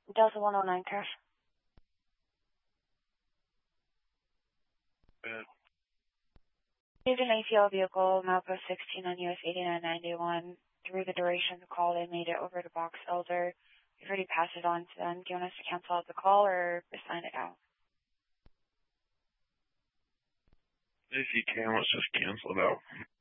Delta 109 crash. Received an ACL vehicle, Malco 16 on US 8991. Through the duration of the call, they made it over to Box Elder. We've already passed it on to them. Do you want us to cancel out the call or assign it out? If you can, let's just cancel it out.